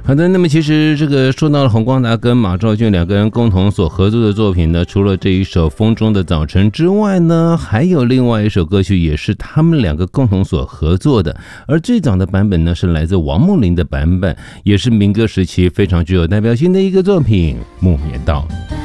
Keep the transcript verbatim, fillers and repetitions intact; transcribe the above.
好的，那么其实这个说到了洪光达跟马兆骏两个人共同所合作的作品呢，除了这一首《风中的早晨》之外呢，还有另外一首歌曲也是他们两个共同所合作的，而最早的版本呢是来自王梦麟的版本，也是民歌时期非常具有代表性的一个作品《木棉道》。